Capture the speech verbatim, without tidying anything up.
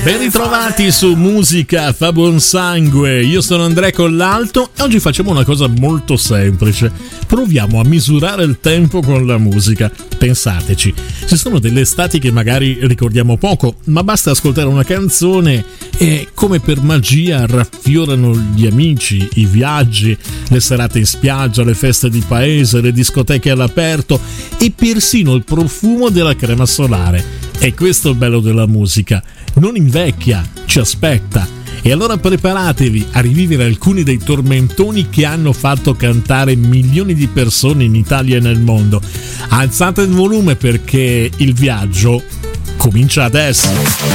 Ben ritrovati su Musica fa buon sangue. Io sono Andrea Collalto e oggi facciamo una cosa molto semplice. Proviamo a misurare il tempo con la musica. Pensateci, ci sono delle estati che magari ricordiamo poco, ma basta ascoltare una canzone e come per magia raffiorano gli amici, i viaggi, le serate in spiaggia, le feste di paese, le discoteche all'aperto e persino il profumo della crema solare. E questo è il bello della musica, non invecchia, ci aspetta. E allora preparatevi a rivivere alcuni dei tormentoni che hanno fatto cantare milioni di persone in Italia e nel mondo. Alzate il volume perché il viaggio comincia adesso.